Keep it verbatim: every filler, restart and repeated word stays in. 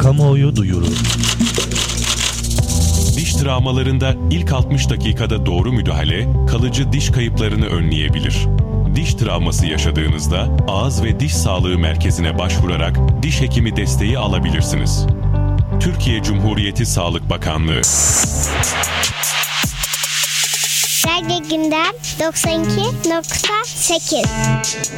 Kamuoyu duyurur. Diş travmalarında ilk altmış dakikada doğru müdahale, kalıcı diş kayıplarını önleyebilir. Diş travması yaşadığınızda ağız ve diş sağlığı merkezine başvurarak diş hekimi desteği alabilirsiniz. Türkiye Cumhuriyeti Sağlık Bakanlığı. Radyo Gündem doksan iki nokta sekiz.